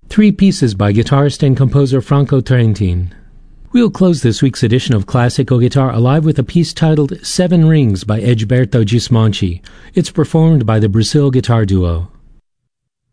Three pieces by guitarist and composer Franco Trentin. We'll close this week's edition of Classical Guitar Alive with a piece titled Seven Rings by Egberto Gismonti. It's performed by the Brazil Guitar Duo.